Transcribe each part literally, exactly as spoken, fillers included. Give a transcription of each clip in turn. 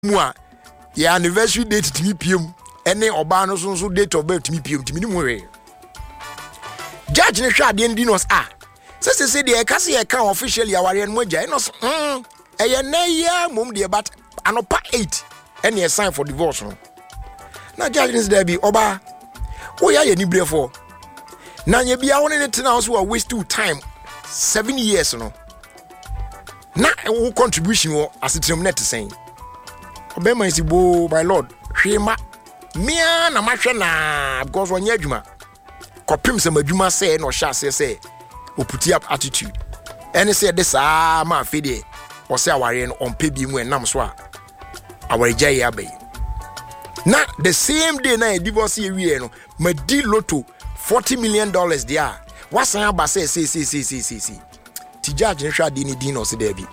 Mua, your anniversary date to me P M. Any Obano so date of birth to me P M to me. Judge Nesha the Indinos ah. So say the Cassie account officially our and Moja. Hmm. A year mum dear but anopa eight. Any sign for divorce. Now judge is there be Oba. Oh yeah, you need for. Now you be out in it now so waste two time. Seven years no. Na who contribution or as it's net saying. Obema is bo by Lord. Shema. Mia na masha na because one yejuma. Kopim se madwuma say no sha say say oputi up attitude. Any say this ah ma fide or say aware no on pay bi mu enam so a aware jai abai. Na the same day na divorce we no madi lotto forty million dollars there. Wasan aba say say say say say say. Ti judge nhwa de ni din no se there bi.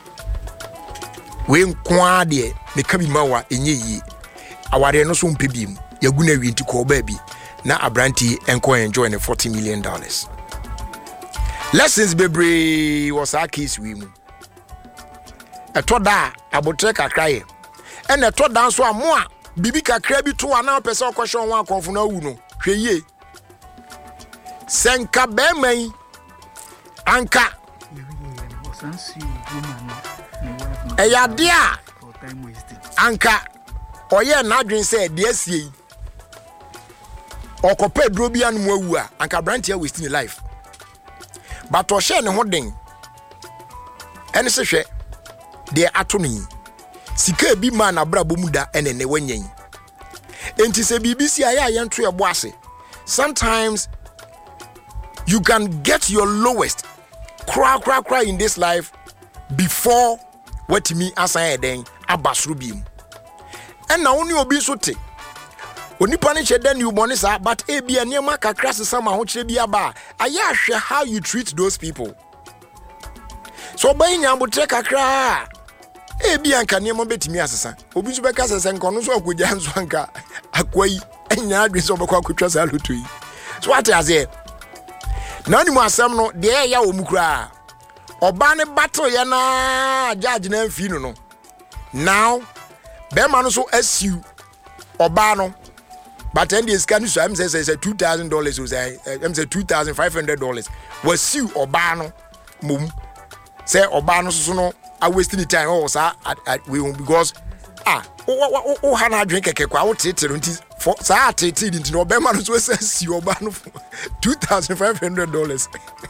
We nkwa de me ka bi mawa enye yi. Aware no so mpe bi mu. Yaguna wi nti ko ba bi. Na abranti enko enjoy the forty million dollars. Lessons bebre was our case we mu. E to da abotre kakra ye. E na to da so amo a bibi kakra bi to ana pese okwhwe won akonfo na wu no. Hwe ye. Senka be man anka e ya dia anka oye na adwen say de asie okopa duro bia no awu a anka brantia wasting life but o share ne ho den ene se hwe de ato no sika bi ma na bra bomu da ene ne wanyan enti se bbc aya yento ebo ase sometimes you can get your lowest cry cry cry in this life before what me asan eden abasru bim and na oni obi so te onipa ne chede new money sa but e bia niam kakra sesa ma ho kire bia ba aya hwe how you treat those people so ba nya botre kakra e bia nka niam betimi asesa obi so beka sesa nka no so akoja nso anka akwai enya adwe so beka akotwa sa loto yi so what as e na ni mo asem no de ya wo mukura oba ne battle ya na judge na mfi no no now be man no so assume oba no but then the scan so am say say two thousand dollars so say am say two thousand five hundred dollars was sue oba no mum say oba no so no a wasting the time oh sir we because ah o o ha na drink keke kwa o tete nti for sa tete nti no be man no so say sue oba no two thousand five hundred dollars.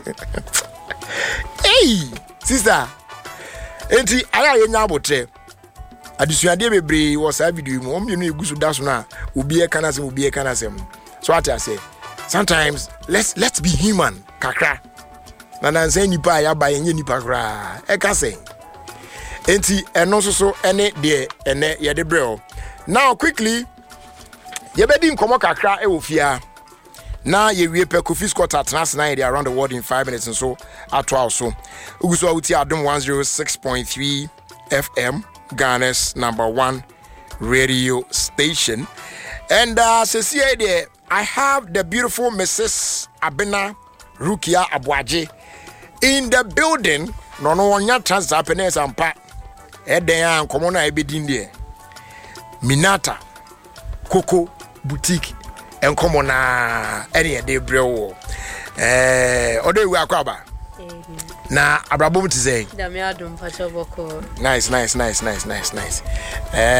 Hey sister enti aya yenya abotre adisuade bebre wo sa video mu omi no egusu daso na obi e kana sem obi e kana sem so what I say sometimes let's let's be human kakra na na nse nipa ya ba yenye nipa kra e ka say enti eno so so ene de ene ye de brel now quickly ye bedi nkomo kakra e wo fia na ye wie pe Kofi Scott atnas na area around the world in five minutes and so at also uguso awuti adom one oh six point three F M Ghana's number one radio station. And uh say there I have the beautiful Missus Abena Rukia Abwaje in the building. No no one ya trans happiness and pa e den an komo na e bedin there Minata Coco Boutique en komo na ene de brewo eh odo ewu akwaba na abrabom ti say Dami adom pacho boko. Nice nice nice nice nice nice eh